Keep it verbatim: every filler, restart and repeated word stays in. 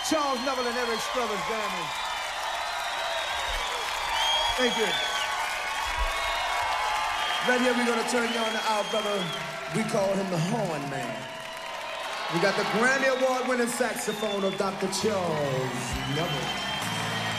Charles Neville and Eric Struthers, Grammy. Thank you. Right here, we're gonna turn you on to our brother. We call him the Horn Man. We got the Grammy Award-winning saxophone of Doctor Charles Neville.